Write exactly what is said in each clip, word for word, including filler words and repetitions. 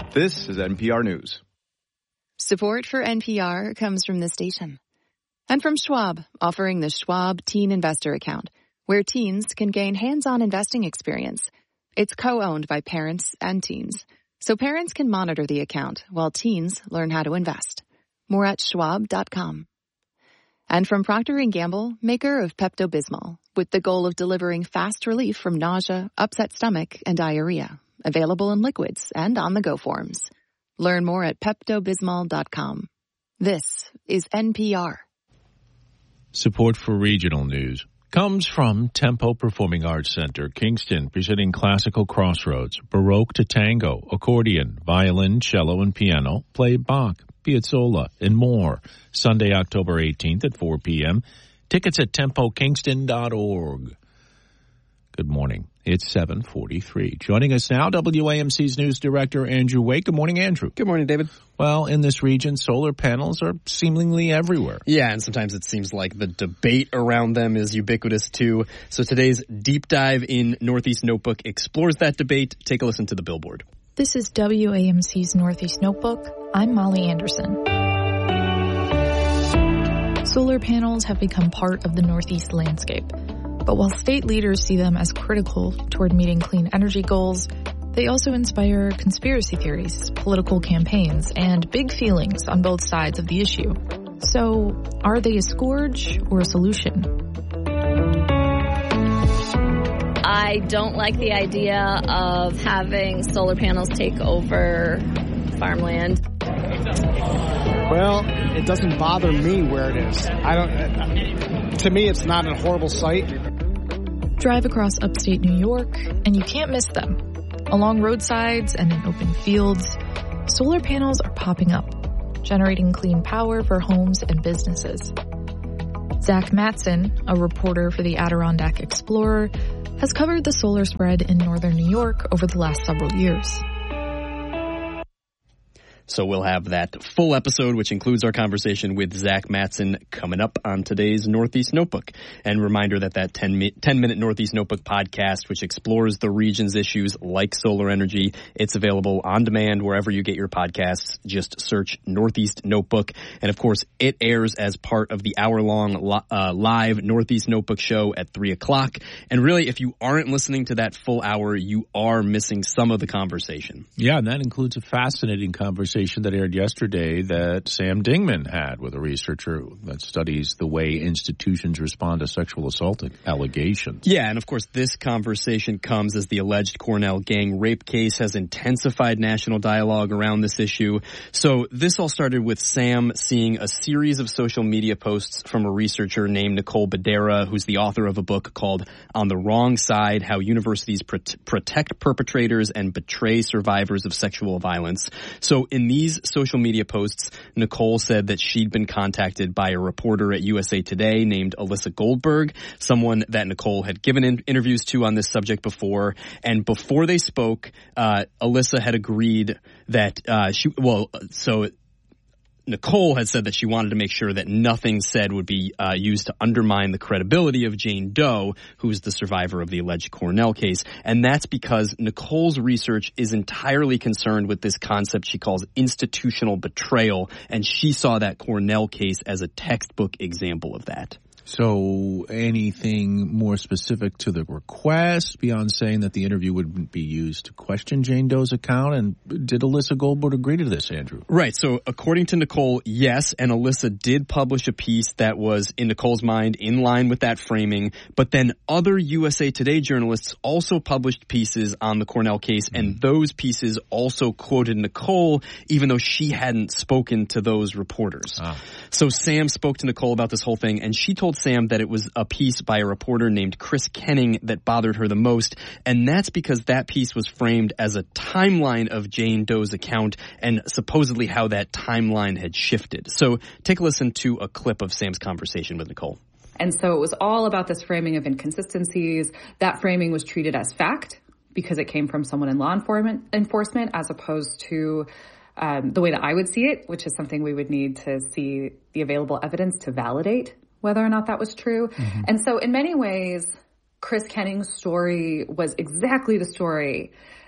This is N P R News. Support for N P R comes from this station. And from Schwab, offering the Schwab Teen Investor Account, where teens can gain hands-on investing experience. It's co-owned by parents and teens, so parents can monitor the account while teens learn how to invest. More at schwab dot com. And from Procter and Gamble, maker of Pepto-Bismol, with the goal of delivering fast relief from nausea, upset stomach, and diarrhea. Available in liquids and on-the-go forms. Learn more at pepto bismol dot com. This is N P R. Support for regional news comes from Tempo Performing Arts Center, Kingston, presenting classical crossroads, Baroque to tango, accordion, violin, cello, and piano, play Bach, Piazzolla, and more. Sunday, October eighteenth at four p.m. Tickets at tempo kingston dot org. Good morning. It's seven forty-three. Joining us now, W A M C's news director, Andrew Wake. Good morning, Andrew. Good morning, David. Well, in this region, solar panels are seemingly everywhere. Yeah, and sometimes it seems like the debate around them is ubiquitous, too. So today's Deep Dive in Northeast Notebook explores that debate. Take a listen to the billboard. This is W A M C's Northeast Notebook. I'm Molly Anderson. Solar panels have become part of the Northeast landscape. But while state leaders see them as critical toward meeting clean energy goals, they also inspire conspiracy theories, political campaigns, and big feelings on both sides of the issue. So, are they a scourge or a solution? I don't like the idea of having solar panels take over farmland. Well, it doesn't bother me where it is. I don't. To me, it's not a horrible sight. Drive across upstate New York, and you can't miss them. Along roadsides and in open fields, solar panels are popping up, generating clean power for homes and businesses. Zach Matson, a reporter for the Adirondack Explorer, has covered the solar spread in northern New York over the last several years. So we'll have that full episode, which includes our conversation with Zach Matson, coming up on today's Northeast Notebook. And reminder that that ten-minute Northeast Notebook podcast, which explores the region's issues like solar energy, it's available on demand wherever you get your podcasts. Just search Northeast Notebook. And, of course, it airs as part of the hour-long uh, live Northeast Notebook show at three o'clock. And really, if you aren't listening to that full hour, you are missing some of the conversation. Yeah, and that includes a fascinating conversation that aired yesterday that Sam Dingman had with a researcher that studies the way institutions respond to sexual assault allegations. Yeah, and of course this conversation comes as the alleged Cornell gang rape case has intensified national dialogue around this issue. So this all started with Sam seeing a series of social media posts from a researcher named Nicole Badera, who's the author of a book called On the Wrong Side, How Universities Pro- Protect Perpetrators and Betray Survivors of Sexual Violence. So in these social media posts, Nicole said that she'd been contacted by a reporter at U S A Today named Alyssa Goldberg, someone that Nicole had given in- interviews to on this subject before. And before they spoke, uh, Alyssa had agreed that uh, she, well, so Nicole had said that she wanted to make sure that nothing said would be uh, used to undermine the credibility of Jane Doe, who's the survivor of the alleged Cornell case. And that's because Nicole's research is entirely concerned with this concept she calls institutional betrayal, and she saw that Cornell case as a textbook example of that. So anything more specific to the request beyond saying that the interview would be used to question Jane Doe's account? And did Alyssa Goldberg agree to this, Andrew? Right. So according to Nicole, yes. And Alyssa did publish a piece that was, in Nicole's mind, in line with that framing. But then other U S A Today journalists also published pieces on the Cornell case. And those pieces also quoted Nicole, even though she hadn't spoken to those reporters. Ah. So Sam spoke to Nicole about this whole thing, and she told Sam that it was a piece by a reporter named Chris Kenning that bothered her the most, and that's because that piece was framed as a timeline of Jane Doe's account and supposedly how that timeline had shifted. So take a listen to a clip of Sam's conversation with Nicole. And so it was all about this framing of inconsistencies. That framing was treated as fact because it came from someone in law enforcement as opposed to um, the way that I would see it, which is something we would need to see the available evidence to validate whether or not that was true. Mm-hmm. And so in many ways, Chris Kenning's story was exactly the story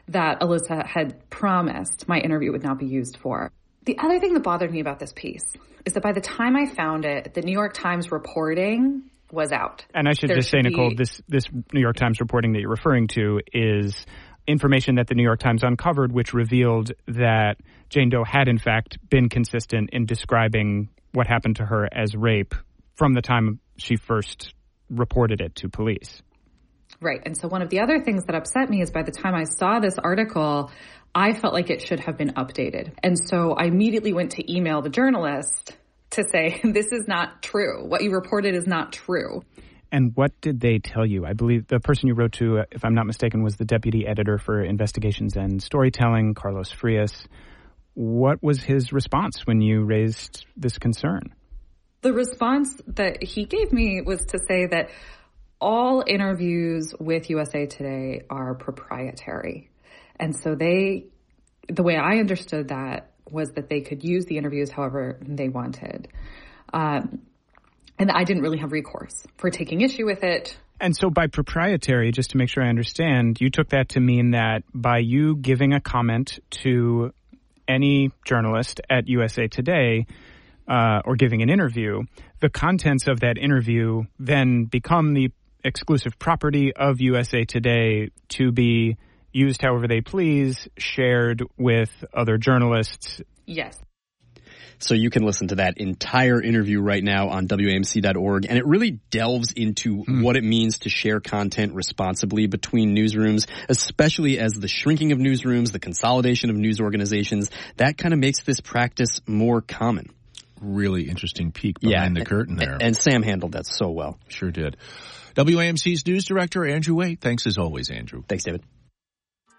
that Alyssa had promised my interview would not be used for. The other thing that bothered me about this piece is that by the time I found it, the New York Times reporting was out. And I should there just should say, be... Nicole, this, this New York Times reporting that you're referring to is information that the New York Times uncovered, which revealed that Jane Doe had, in fact, been consistent in describing what happened to her as rape from the time she first reported it to police. Right. And so one of the other things that upset me is by the time I saw this article, I felt like it should have been updated. And so I immediately went to email the journalist to say, this is not true. What you reported is not true. And what did they tell you? I believe the person you wrote to, if I'm not mistaken, was the deputy editor for investigations and storytelling, Carlos Frias. What was his response when you raised this concern? The response that he gave me was to say that all interviews with U S A Today are proprietary. And so they, the way I understood that was that they could use the interviews however they wanted. Um, and I didn't really have recourse for taking issue with it. And so by proprietary, just to make sure I understand, you took that to mean that by you giving a comment to any journalist at U S A Today uh, or giving an interview, the contents of that interview then become the exclusive property of U S A Today to be used however they please, shared with other journalists. Yes. So you can listen to that entire interview right now on W A M C dot org. And it really delves into mm. what it means to share content responsibly between newsrooms, especially as the shrinking of newsrooms, the consolidation of news organizations, that kind of makes this practice more common. Really interesting peek behind yeah, the curtain there. And Sam handled that so well. Sure did. W A M C's news director, Andrew Wade. Thanks as always, Andrew. Thanks, David.